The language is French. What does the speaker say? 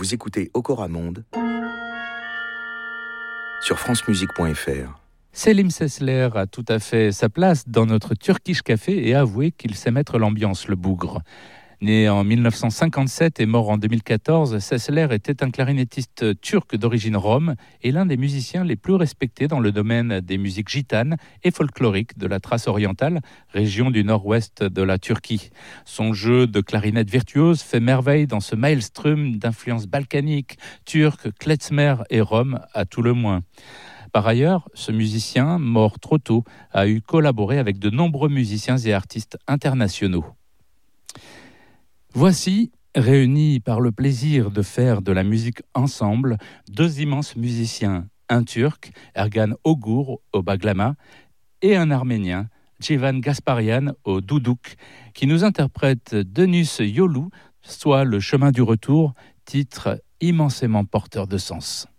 Vous écoutez Okora Monde sur francemusique.fr. Selim Sesler a tout à fait sa place dans notre Turkish Café et a avoué qu'il sait mettre l'ambiance, le bougre. Né en 1957 et mort en 2014, Sesler était un clarinettiste turc d'origine rome et l'un des musiciens les plus respectés dans le domaine des musiques gitanes et folkloriques de la Thrace orientale, région du nord-ouest de la Turquie. Son jeu de clarinette virtuose fait merveille dans ce maelstrom d'influences balkaniques, turques, klezmer et roms à tout le moins. Par ailleurs, ce musicien, mort trop tôt, a eu collaboré avec de nombreux musiciens et artistes internationaux. Voici, réunis par le plaisir de faire de la musique ensemble, deux immenses musiciens, un Turc, Ergan Ogur au baglama, et un Arménien, Civan Gasparian au doudouk, qui nous interprètent Dönüş Yolu, soit Le chemin du retour, titre immensément porteur de sens.